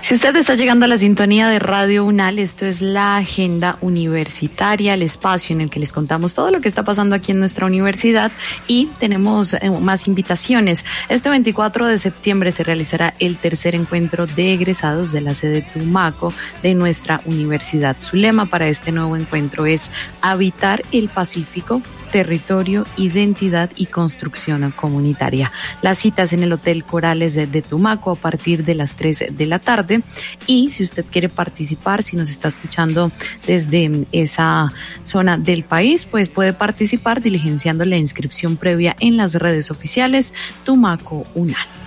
Si usted está llegando a la sintonía de Radio UNAL, esto es la Agenda Universitaria, el espacio en el que les contamos todo lo que está pasando aquí en nuestra universidad y tenemos más invitaciones. Este 24 de septiembre se realizará el tercer encuentro de egresados de la sede Tumaco de nuestra universidad. Su lema para este nuevo encuentro es Habitar el Pacífico, territorio, identidad y construcción comunitaria. Las citas en el Hotel Corales de Tumaco a partir de las 3 de la tarde. Y si usted quiere participar, si nos está escuchando desde esa zona del país, pues puede participar diligenciando la inscripción previa en las redes oficiales Tumaco UNAL.